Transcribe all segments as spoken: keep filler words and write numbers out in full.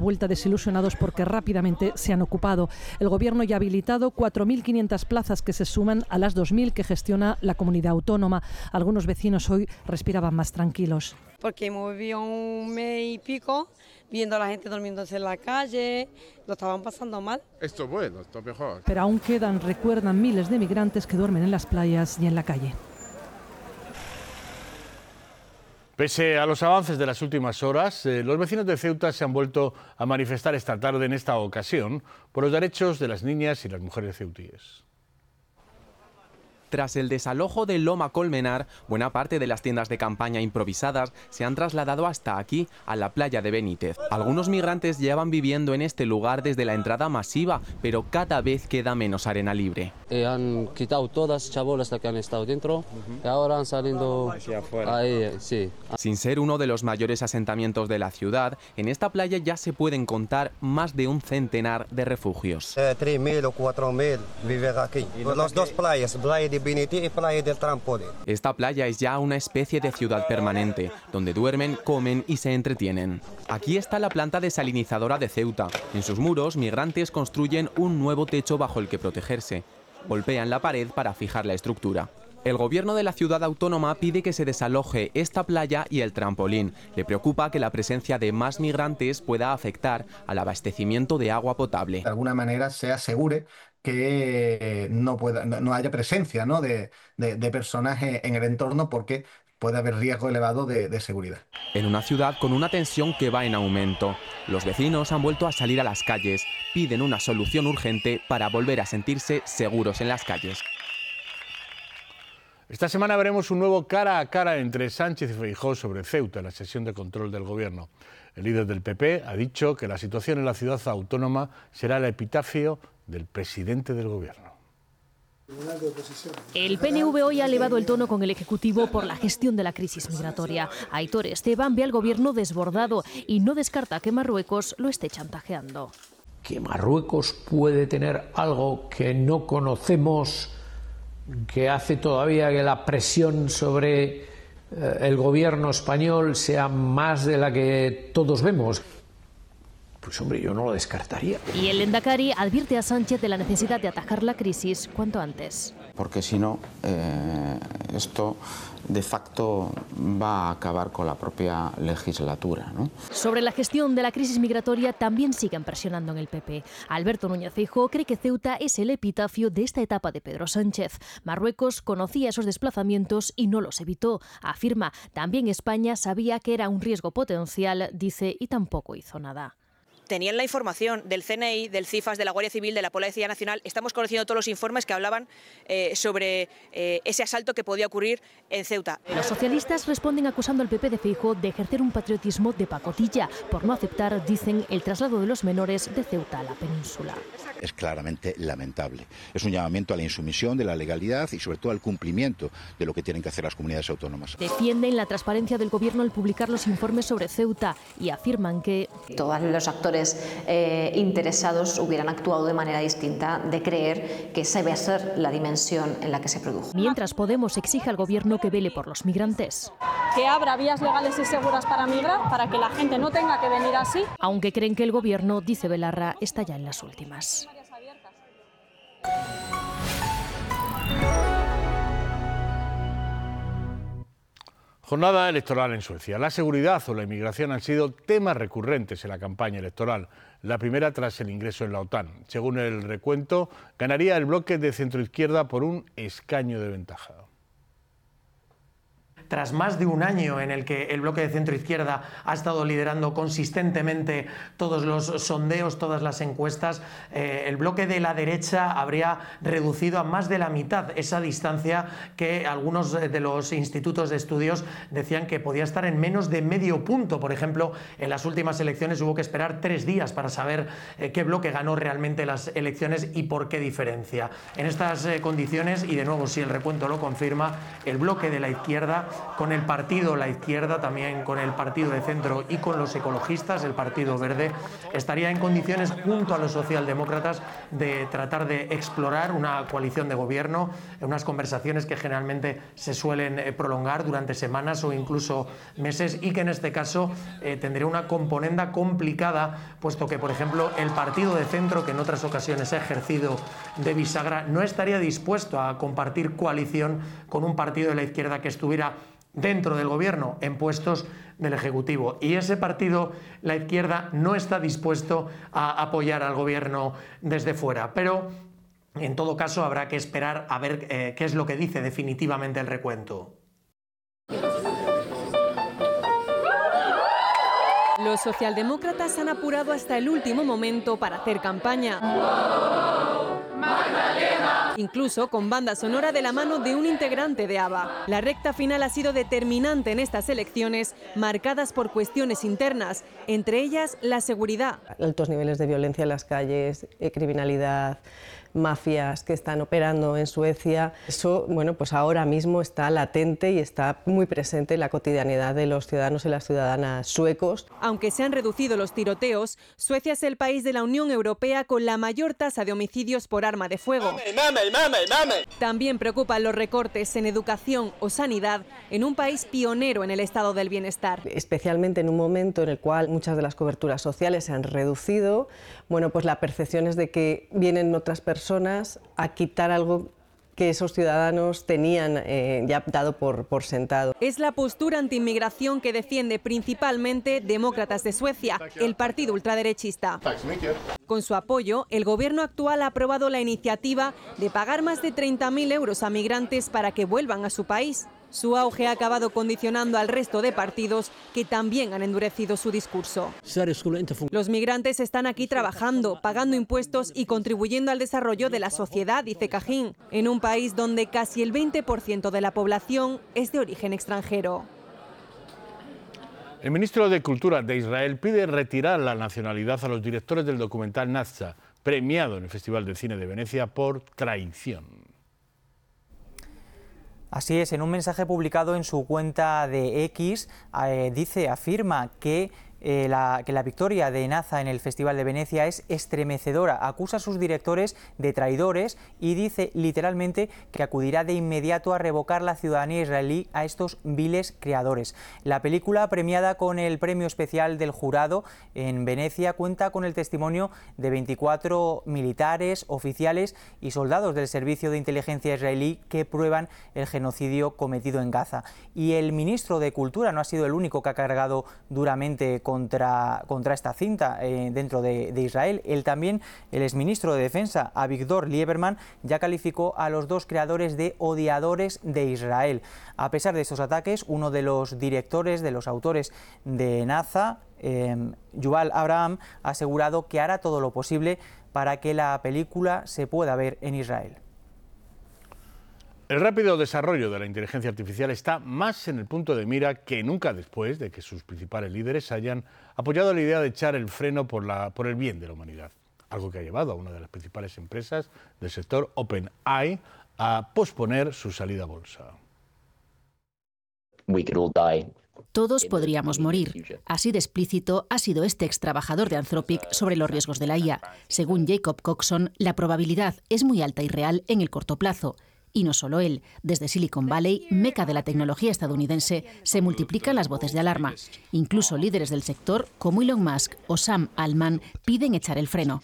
vuelta desilusionados porque rápidamente se han ocupado. El Gobierno ya ha habilitado cuatro mil quinientas plazas que se suman a las dos mil que gestiona la comunidad autónoma. Algunos vecinos hoy respiraban más tranquilos. Porque hemos vivido un mes y pico viendo a la gente durmiéndose en la calle, lo estaban pasando mal. Esto es bueno, esto es mejor. Pero aún quedan, recuerdan, miles de migrantes que duermen en las playas y en la calle. Pese a los avances de las últimas horas, eh, los vecinos de Ceuta se han vuelto a manifestar esta tarde, en esta ocasión, por los derechos de las niñas y las mujeres ceutíes. Tras el desalojo de Loma Colmenar, buena parte de las tiendas de campaña improvisadas se han trasladado hasta aquí, a la playa de Benítez. Algunos migrantes llevan viviendo en este lugar desde la entrada masiva, pero cada vez queda menos arena libre. Eh, han quitado todas las chabolas que han estado dentro uh-huh. y ahora han salido hacia afuera. Ahí, sí. Sin ser uno de los mayores asentamientos de la ciudad, en esta playa ya se pueden contar más de un centenar de refugios. Eh, tres mil o cuatro mil viven aquí. Las dos playas, playa de Benítez y playa del Trampolín. Esta playa es ya una especie de ciudad permanente, donde duermen, comen y se entretienen. Aquí está la planta desalinizadora de Ceuta. En sus muros, migrantes construyen un nuevo techo bajo el que protegerse. Golpean la pared para fijar la estructura. El gobierno de la ciudad autónoma pide que se desaloje esta playa y el trampolín. Le preocupa que la presencia de más migrantes pueda afectar al abastecimiento de agua potable. De alguna manera se asegure que no, pueda, no haya presencia, ¿no? de, de, de personas en el entorno porque puede haber riesgo elevado de, de seguridad. En una ciudad con una tensión que va en aumento, los vecinos han vuelto a salir a las calles, piden una solución urgente para volver a sentirse seguros en las calles. Esta semana veremos un nuevo cara a cara entre Sánchez y Feijóo sobre Ceuta en la sesión de control del Gobierno. El líder del P P ha dicho que la situación en la ciudad autónoma será el epitafio del presidente del Gobierno. El P N V hoy ha elevado el tono con el Ejecutivo por la gestión de la crisis migratoria. Aitor Esteban ve al Gobierno desbordado y no descarta que Marruecos lo esté chantajeando. Que Marruecos puede tener algo que no conocemos, que hace todavía que la presión sobre eh, el Gobierno español sea más de la que todos vemos. Pues hombre, yo no lo descartaría. Y el Lehendakari advierte a Sánchez de la necesidad de atajar la crisis cuanto antes. Porque si no, eh, esto de facto va a acabar con la propia legislatura, ¿no? Sobre la gestión de la crisis migratoria también siguen presionando en el P P. Alberto Núñez Feijóo cree que Ceuta es el epitafio de esta etapa de Pedro Sánchez. Marruecos conocía esos desplazamientos y no los evitó. Afirma, también España sabía que era un riesgo potencial, dice, y tampoco hizo nada. Tenían la información del C N I, del CIFAS, de la Guardia Civil, de la Policía Nacional. Estamos conociendo todos los informes que hablaban eh, sobre eh, ese asalto que podía ocurrir en Ceuta. Los socialistas responden acusando al P P de Feijóo de ejercer un patriotismo de pacotilla por no aceptar, dicen, el traslado de los menores de Ceuta a la península. Es claramente lamentable. Es un llamamiento a la insumisión de la legalidad y sobre todo al cumplimiento de lo que tienen que hacer las comunidades autónomas. Defienden la transparencia del Gobierno al publicar los informes sobre Ceuta y afirman que todos los actores eh, interesados hubieran actuado de manera distinta, de creer que esa debe ser la dimensión en la que se produjo. Mientras Podemos exige al Gobierno que vele por los migrantes. Que abra vías legales y seguras para migrar, para que la gente no tenga que venir así. Aunque creen que el Gobierno, dice Belarra, está ya en las últimas. Jornada electoral en Suecia. La seguridad o la inmigración han sido temas recurrentes en la campaña electoral. La primera tras el ingreso en la OTAN. Según el recuento, ganaría el bloque de centroizquierda por un escaño de ventaja. Tras más de un año en el que el bloque de centro-izquierda ha estado liderando consistentemente todos los sondeos, todas las encuestas, eh, el bloque de la derecha habría reducido a más de la mitad esa distancia que algunos de los institutos de estudios decían que podía estar en menos de medio punto. Por ejemplo, en las últimas elecciones hubo que esperar tres días para saber eh, qué bloque ganó realmente las elecciones y por qué diferencia. En estas eh, condiciones, y de nuevo si el recuento lo confirma, el bloque de la izquierda con el partido La Izquierda, también con el partido de centro y con los ecologistas, el Partido Verde, estaría en condiciones, junto a los socialdemócratas, de tratar de explorar una coalición de gobierno, unas conversaciones que generalmente se suelen eh, prolongar durante semanas o incluso meses, y que en este caso eh, tendría una componenda complicada, puesto que, por ejemplo, el partido de centro, que en otras ocasiones ha ejercido de bisagra, no estaría dispuesto a compartir coalición con un partido de la izquierda que estuviera dentro del gobierno, en puestos del Ejecutivo. Y ese partido, la izquierda, no está dispuesto a apoyar al gobierno desde fuera. Pero, en todo caso, habrá que esperar a ver eh, qué es lo que dice definitivamente el recuento. Los socialdemócratas han apurado hasta el último momento para hacer campaña. Incluso con banda sonora de la mano de un integrante de ABBA. La recta final ha sido determinante en estas elecciones, marcadas por cuestiones internas, entre ellas la seguridad. Altos niveles de violencia en las calles, eh, criminalidad, mafias que están operando en Suecia. Eso, bueno, pues ahora mismo está latente y está muy presente en la cotidianidad de los ciudadanos y las ciudadanas suecos. Aunque se han reducido los tiroteos, Suecia es el país de la Unión Europea con la mayor tasa de homicidios por arma de fuego. ¡Mame, mame, mame, mame! También preocupan los recortes en educación o sanidad en un país pionero en el estado del bienestar. Especialmente en un momento en el cual muchas de las coberturas sociales se han reducido, bueno, pues la percepción es de que vienen otras personas a quitar algo que esos ciudadanos tenían eh, ya dado por, por sentado. Es la postura antiinmigración que defiende principalmente Demócratas de Suecia, el partido ultraderechista. Con su apoyo, el gobierno actual ha aprobado la iniciativa de pagar más de treinta mil euros a migrantes para que vuelvan a su país. Su auge ha acabado condicionando al resto de partidos que también han endurecido su discurso. Los migrantes están aquí trabajando, pagando impuestos y contribuyendo al desarrollo de la sociedad, dice Cajín, en un país donde casi el veinte por ciento de la población es de origen extranjero. El ministro de Cultura de Israel pide retirar la nacionalidad a los directores del documental Natzah, premiado en el Festival de Cine de Venecia por traición. Así es, en un mensaje publicado en su cuenta de X, eh, dice, afirma que, eh, la, que la victoria de Natzah en el Festival de Venecia es estremecedora. Acusa a sus directores de traidores y dice literalmente que acudirá de inmediato a revocar la ciudadanía israelí a estos viles creadores. La película, premiada con el premio especial del jurado en Venecia, cuenta con el testimonio de veinticuatro militares, oficiales y soldados del servicio de inteligencia israelí que prueban el genocidio cometido en Gaza. Y el ministro de Cultura no ha sido el único que ha cargado duramente contra, contra esta cinta eh, dentro de, de Israel. Él también, el exministro de Defensa, Avigdor Lieberman, ya calificó a los dos creadores de odiadores de Israel. A pesar de estos ataques, uno de los directores, de los autores de Natzah, eh, Yuval Abraham, ha asegurado que hará todo lo posible para que la película se pueda ver en Israel. El rápido desarrollo de la inteligencia artificial está más en el punto de mira que nunca después de que sus principales líderes hayan apoyado la idea de echar el freno por, la, por el bien de la humanidad, algo que ha llevado a una de las principales empresas del sector, OpenAI, a posponer su salida a bolsa. Todos podríamos morir. Así de explícito ha sido este ex trabajador de Anthropic sobre los riesgos de la I A. Según Jacob Coxon, la probabilidad es muy alta y real en el corto plazo. Y no solo él, desde Silicon Valley, meca de la tecnología estadounidense, se multiplican las voces de alarma. Incluso líderes del sector, como Elon Musk o Sam Altman, piden echar el freno.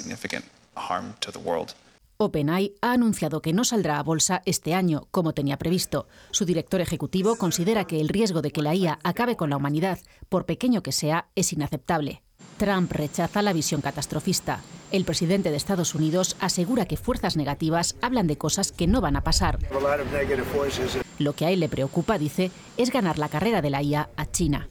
OpenAI ha anunciado que no saldrá a bolsa este año, como tenía previsto. Su director ejecutivo considera que el riesgo de que la I A acabe con la humanidad, por pequeño que sea, es inaceptable. Trump rechaza la visión catastrofista. El presidente de Estados Unidos asegura que fuerzas negativas hablan de cosas que no van a pasar. Lo que a él le preocupa, dice, es ganar la carrera de la I A a China.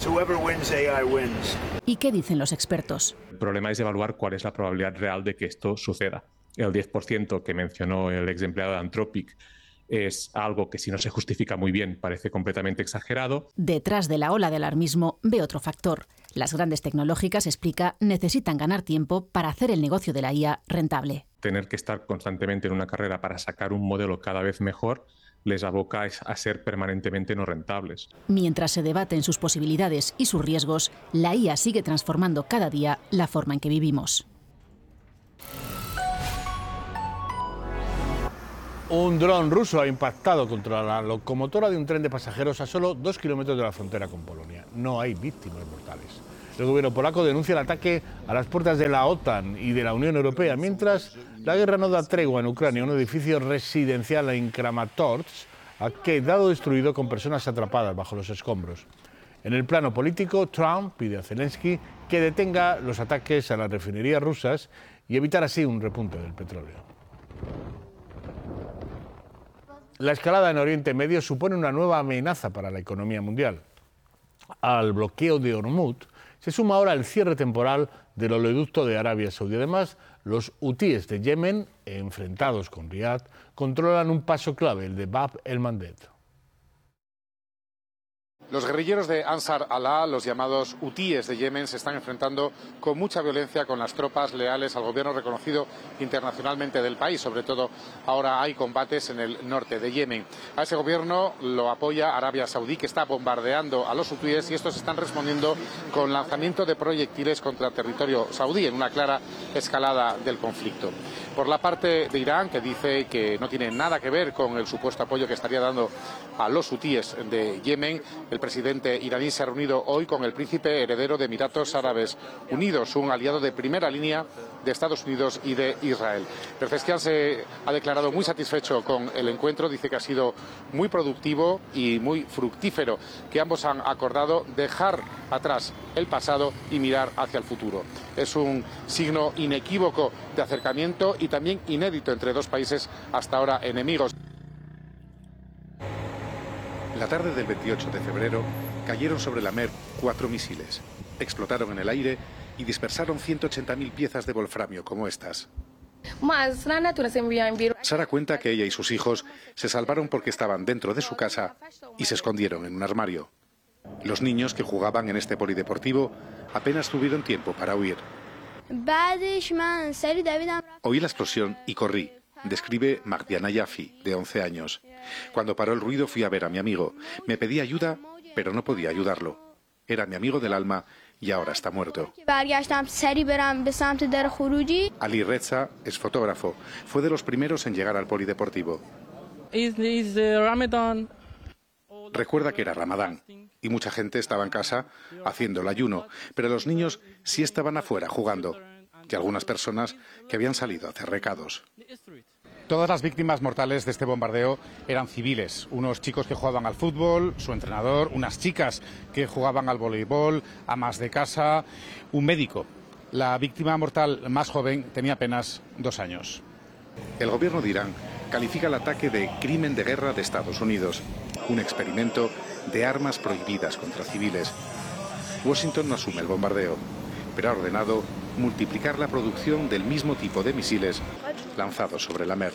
¿Y qué dicen los expertos? El problema es evaluar cuál es la probabilidad real de que esto suceda. El diez por ciento que mencionó el ex empleado de Anthropic es algo que, si no se justifica muy bien, parece completamente exagerado. Detrás de la ola de alarmismo ve otro factor. Las grandes tecnológicas, explica, necesitan ganar tiempo para hacer el negocio de la I A rentable. Tener que estar constantemente en una carrera para sacar un modelo cada vez mejor les aboca a ser permanentemente no rentables. Mientras se debaten sus posibilidades y sus riesgos, la I A sigue transformando cada día la forma en que vivimos. Un dron ruso ha impactado contra la locomotora de un tren de pasajeros a solo dos kilómetros de la frontera con Polonia. No hay víctimas mortales. El gobierno polaco denuncia el ataque a las puertas de la OTAN y de la Unión Europea, mientras la guerra no da tregua en Ucrania. Un edificio residencial en Kramatorsk ha quedado destruido con personas atrapadas bajo los escombros. En el plano político, Trump pide a Zelensky que detenga los ataques a las refinerías rusas y evitar así un repunte del petróleo. La escalada en Oriente Medio supone una nueva amenaza para la economía mundial. Al bloqueo de Hormuz se suma ahora el cierre temporal del oleoducto de Arabia Saudí. Además, los hutíes de Yemen, enfrentados con Riad, controlan un paso clave, el de Bab el-Mandeb. Los guerrilleros de Ansar Allah, los llamados hutíes de Yemen, se están enfrentando con mucha violencia con las tropas leales al gobierno reconocido internacionalmente del país. Sobre todo ahora hay combates en el norte de Yemen. A ese gobierno lo apoya Arabia Saudí, que está bombardeando a los hutíes, y estos están respondiendo con lanzamiento de proyectiles contra el territorio saudí, en una clara escalada del conflicto. Por la parte de Irán, que dice que no tiene nada que ver con el supuesto apoyo que estaría dando a los hutíes de Yemen, el presidente iraní se ha reunido hoy con el príncipe heredero de Emiratos Árabes Unidos, un aliado de primera línea de Estados Unidos y de Israel. Pezeshkian se ha declarado muy satisfecho con el encuentro, dice que ha sido muy productivo y muy fructífero, que ambos han acordado dejar atrás el pasado y mirar hacia el futuro. Es un signo inequívoco de acercamiento y también inédito entre dos países hasta ahora enemigos. La tarde del veintiocho de febrero cayeron sobre la Mer cuatro misiles. Explotaron en el aire y dispersaron ciento ochenta mil piezas de wolframio como estas. Sara cuenta que ella y sus hijos se salvaron porque estaban dentro de su casa y se escondieron en un armario. Los niños que jugaban en este polideportivo apenas tuvieron tiempo para huir. Oí la explosión y corrí, describe Magdiana Yafi, de once años. Cuando paró el ruido fui a ver a mi amigo. Me pedía ayuda, pero no podía ayudarlo. Era mi amigo del alma y ahora está muerto. Ali Reza es fotógrafo. Fue de los primeros en llegar al polideportivo. Recuerda que era Ramadán y mucha gente estaba en casa haciendo el ayuno, pero los niños sí estaban afuera jugando, y algunas personas que habían salido a hacer recados. Todas las víctimas mortales de este bombardeo eran civiles, unos chicos que jugaban al fútbol, su entrenador, unas chicas que jugaban al voleibol, amas de casa, un médico. La víctima mortal más joven tenía apenas dos años. El gobierno de Irán califica el ataque de crimen de guerra de Estados Unidos, un experimento de armas prohibidas contra civiles. Washington no asume el bombardeo, pero ha ordenado multiplicar la producción del mismo tipo de misiles lanzados sobre la Mer.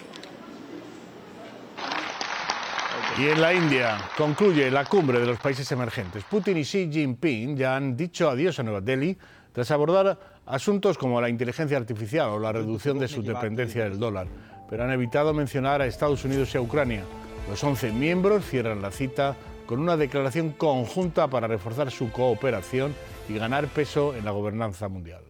Y en la India concluye la cumbre de los países emergentes. Putin y Xi Jinping ya han dicho adiós a Nueva Delhi tras abordar asuntos como la inteligencia artificial o la reducción de su dependencia del dólar, pero han evitado mencionar a Estados Unidos y a Ucrania. Los once miembros cierran la cita con una declaración conjunta para reforzar su cooperación y ganar peso en la gobernanza mundial.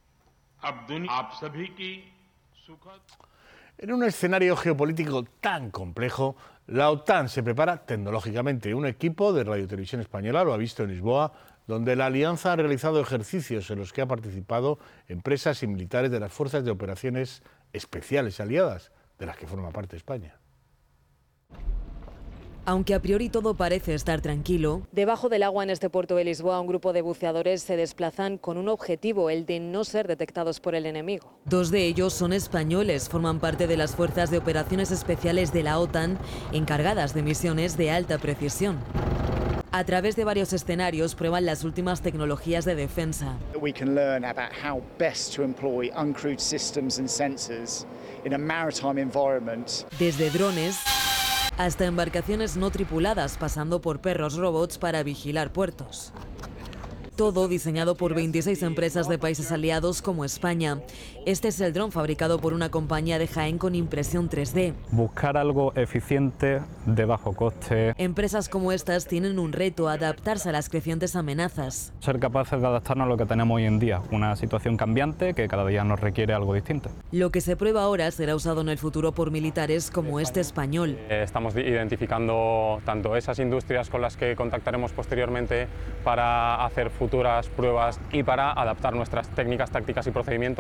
En un escenario geopolítico tan complejo, la OTAN se prepara tecnológicamente. Un equipo de Radio Televisión Española lo ha visto en Lisboa, donde la alianza ha realizado ejercicios en los que ha participado empresas y militares de las fuerzas de operaciones especiales aliadas, de las que forma parte España. Aunque a priori todo parece estar tranquilo, debajo del agua en este puerto de Lisboa un grupo de buceadores se desplazan con un objetivo, el de no ser detectados por el enemigo. Dos de ellos son españoles, forman parte de las fuerzas de operaciones especiales de la OTAN, encargadas de misiones de alta precisión. A través de varios escenarios prueban las últimas tecnologías de defensa. We can learn about how best to employ uncrewed systems and sensors in a maritime environment. Desde drones hasta embarcaciones no tripuladas, pasando por perros robots para vigilar puertos. Todo diseñado por veintiséis empresas de países aliados como España. Este es el dron fabricado por una compañía de Jaén con impresión tres D. Buscar algo eficiente, de bajo coste. Empresas como estas tienen un reto: adaptarse a las crecientes amenazas. Ser capaces de adaptarnos a lo que tenemos hoy en día, una situación cambiante que cada día nos requiere algo distinto. Lo que se prueba ahora será usado en el futuro por militares como este español. Estamos identificando tanto esas industrias con las que contactaremos posteriormente para hacer futuras pruebas y para adaptar nuestras técnicas, tácticas y procedimientos